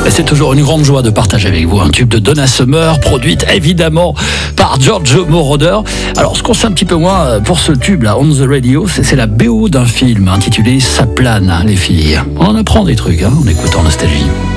Et c'est toujours une grande joie de partager avec vous un tube de Donna Summer, produite évidemment par Giorgio Moroder. Alors, ce qu'on sait un petit peu moins pour ce tube là, On the Radio, c'est la BO d'un film intitulé Ça plane, les filles. On en apprend des trucs en écoutant Nostalgie.